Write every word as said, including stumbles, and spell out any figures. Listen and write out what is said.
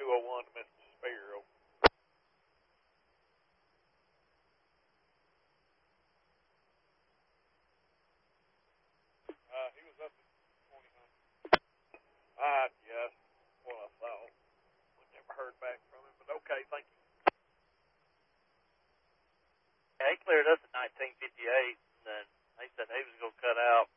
two oh one to Mister Spear. Uh, he was up at twenty hundred. Ah, yes, what I thought. We never heard back from him, but okay, thank you. Yeah, he cleared us in nineteen fifty-eight, and then they said they was going to cut out